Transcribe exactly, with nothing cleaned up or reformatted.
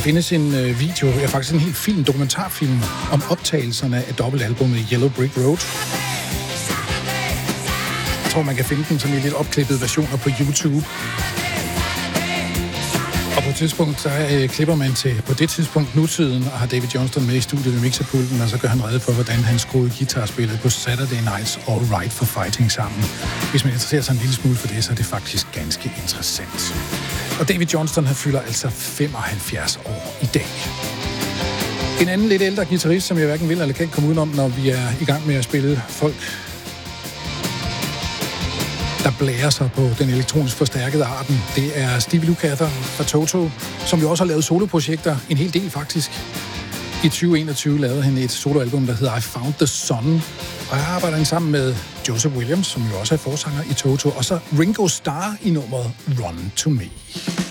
findes en øh, video, ja faktisk en helt film, dokumentarfilm, om optagelserne af dobbeltalbummet Yellow Brick Road. Jeg tror, man kan finde den sådan i lidt opklippede versioner på YouTube. Og på et tidspunkt, så øh, klipper man til, på det tidspunkt nutiden, og har David Johnston med i studiet ved mixerpulten, og så gør han rede for, hvordan han skruede guitarspillet på Saturday Night's All Right for Fighting sammen. Hvis man interesserer sig en lille smule for det, så er det faktisk ganske interessant. Og David Johnston, han fylder altså femoghalvfjerds år i dag. En anden lidt ældre guitarist, som jeg hverken vil eller kan komme udenom, når vi er i gang med at spille folk, der blærer sig på den elektronisk forstærkede arten. Det er Stevie Lukather fra Toto, som jo også har lavet soloprojekter, en hel del faktisk. I tyve enogtyve lavede han et soloalbum, der hedder I Found the Sun, og jeg arbejder sammen med Joseph Williams, som jo også er forsanger i Toto, og så Ringo Starr i nummeret Run to Me.